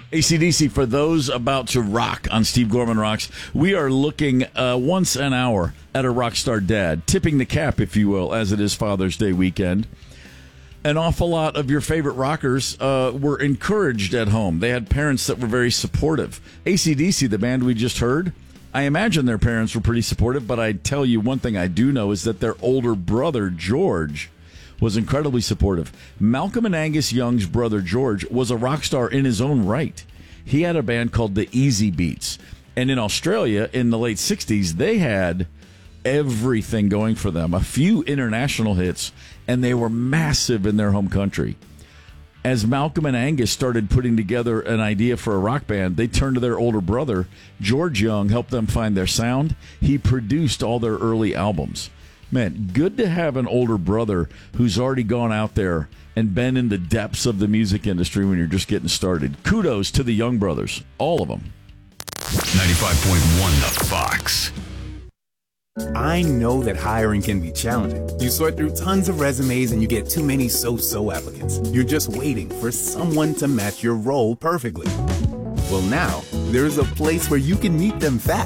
AC/DC, for those about to rock on Steve Gorman Rocks, we are looking once an hour at a rock star dad, tipping the cap, if you will, as it is Father's Day weekend. An awful lot of your favorite rockers were encouraged at home. They had parents that were very supportive. AC/DC, the band we just heard, I imagine their parents were pretty supportive, but I tell you one thing I do know is that their older brother, George, was incredibly supportive. Malcolm and Angus Young's brother, George, was a rock star in his own right. He had a band called the Easy Beats. And in Australia, in the late 60s, they had everything going for them. A few international hits, and they were massive in their home country. As Malcolm and Angus started putting together an idea for a rock band, they turned to their older brother. George Young helped them find their sound. He produced all their early albums. Man, good to have an older brother who's already gone out there and been in the depths of the music industry when you're just getting started. Kudos to the Young brothers, all of them. 95.1 The Fox. I know that hiring can be challenging. You sort through tons of resumes and you get too many so-so applicants. You're just waiting for someone to match your role perfectly. Well, now, there's a place where you can meet them fast.